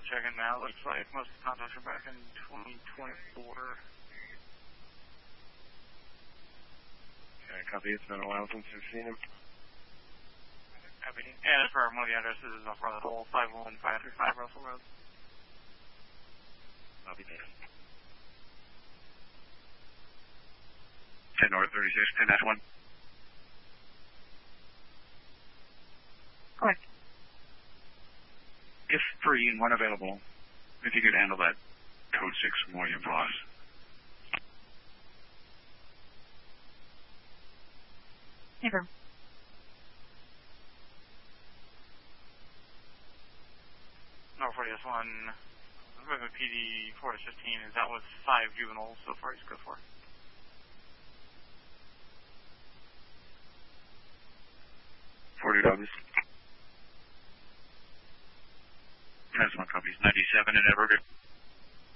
checking now. Looks like most of the contacts are back in 2024. Okay, copy. It's been a while since we've seen him. Copy. And for one of the addresses is off the hole, 51535 Russell Road. Copy, thanks. 10 North 36, 10-1. Correct. If free and when available, if you could handle that code 6 William Voss. Never. North 40S1, with a PD 4-15, is that with 5 juveniles so far he's good for? $40. That's one copies. 97 in Edward.